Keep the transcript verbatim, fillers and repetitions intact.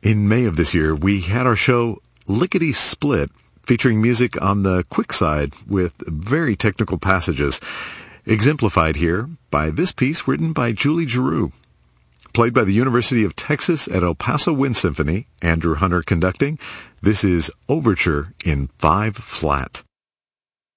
In May of this year, we had our show Lickety Split, featuring music on the quick side with very technical passages, exemplified here by this piece written by Julie Giroux. Played by the University of Texas at El Paso Wind Symphony, Andrew Hunter conducting, this is Overture in five flat.